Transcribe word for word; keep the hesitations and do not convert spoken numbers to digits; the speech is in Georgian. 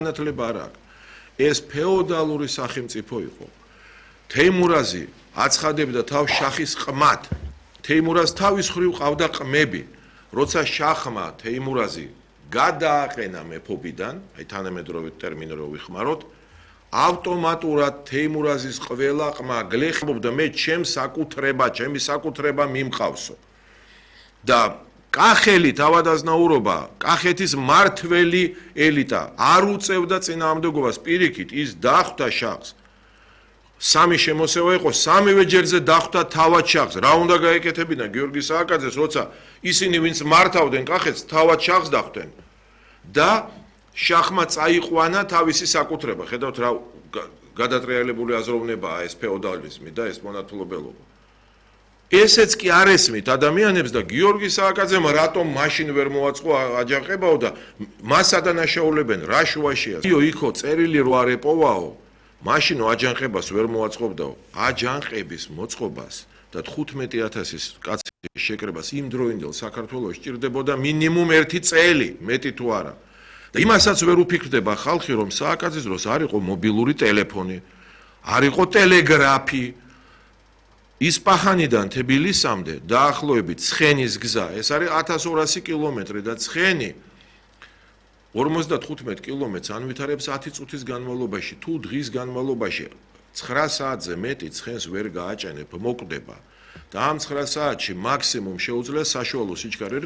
განათლება არ აქვს. ეს ფეოდალური სახელმწიფო იყო. თეიმურაზი აცხადებდა თავს შახის ყმად. თეიმურაზ თავის ხრივ ყავდა ყმები. როცა შახმა თეიმურაზი გადააყენა მეფობიდან, აი თანამედროვე ტერმინი რო ვიხმაროთ, ავტომატურად თეიმურაზის ყველა ყმა გლეხობდა მე ჩემს საკუთრება, ჩემი საკუთრება მიმყავსო. და კახელი თავადაზნაურობა, კახეთის მართველი ელიტა არ უწევდა წინააღმდეგობას, პირიქით ის დახვდა შახს. სამი შემოსევა იყო, სამივე ჯერზე დახვდა თავად შახს. რა უნდა გაეკეთებინა გიორგი სააკაძეს, როცა ისინი ვინც მართავდნენ კახეთს, თავად შახს დახვდნენ. და შახმა წაიყვანა თავისი საკუთრება. ხედავთ რა გადატრიალებული აზროვნებაა ეს ფეოდალიზმი და ეს მონათლობელობა. ესეც კი არ ესმით ადამიანებს და გიორგი სააკაძემ რატომ მაშინ ვერ მოაწყო აჯანყებაო და მას ადანაშაულებენ რა შუაშია. იო იქო წერილი რო არ ეპოვაო, მაშინო აჯანყებას ვერ მოაწყობდაო. აჯანყების მოწყობას და თხუთმეტი ათასის კაცის შეკრებას იმ დროინდელ საქართველოს ჭირდებოდა მინიმუმ ერთი წელი, მეტი თუ არა. და იმასაც ვერ უფიქრდება ხალხი, რომ სააკაძის დროს არ იყო მობილური ტელეფონი, არ იყო ტელეგრაფი. ისპაჰანიდან თბილისამდე დაახლოებით ცხენის გზა, ეს არის ათას ორასი კილომეტრი და ცხენი ორმოცდათხუთმეტ კილომეტრს ანვითარებს ათი წუთის განმავლობაში, თუ დღის განმავლობაში ცხრა საათზე მეტი ცხენს ვერ გააჭენებ, მოკვდება. და ამ ცხრა საათში მაქსიმუმ შეუძლია საშუალო სიჩქარე